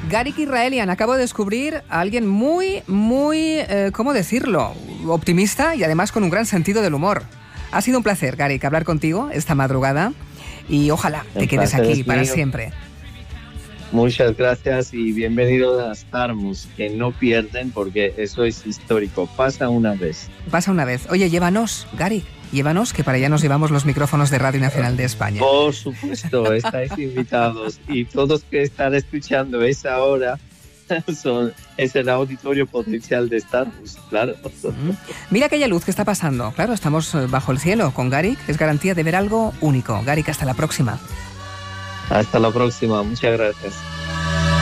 Garik Israelian, acabo de descubrir a alguien muy, ¿cómo decirlo? Optimista y además con un gran sentido del humor. Ha sido un placer, Garik, hablar contigo esta madrugada y ojalá te quedes aquí para siempre. Muchas gracias y bienvenidos a Starmus, que no pierden porque eso es histórico. Pasa una vez. Pasa una vez. Oye, llévanos, Garik. Llévanos, que para allá nos llevamos los micrófonos de Radio Nacional de España. Por supuesto, estáis invitados y todos que están escuchando esa hora es el auditorio potencial de Starmus, claro. Mira aquella luz que está pasando. Claro, estamos bajo el cielo con Garik. Es garantía de ver algo único. Garik, hasta la próxima. Hasta la próxima, muchas gracias.